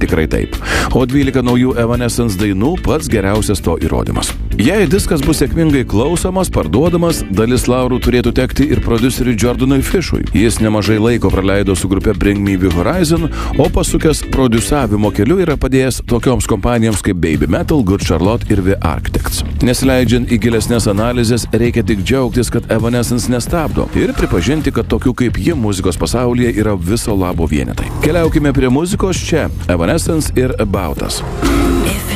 Tikrai taip. O 12 naujų Evanescence dainų pats geriausias to įrodymas. Jei diskas bus sėkmingai klausomas, parduodamas, dalis laurų turėtų tekti ir prodiuseriui Jordanui Fishui. Jis nemažai laiko praleido su grupe Bring Me The Horizon, o pasukęs prodiusavimo keliu yra padėjęs tokioms kompanijoms kaip Baby Metal, Good Charlotte ir The Architects. Nesileidžiant į gilesnės analizės, reikia tik džiaugtis, kad Evanescence nestabdo ir pripažinti, kad tokių kaip ji muzikos pasaulyje yra viso labo vienetai. Keliaukime prie muzikos čia. Evanescence ir About Us.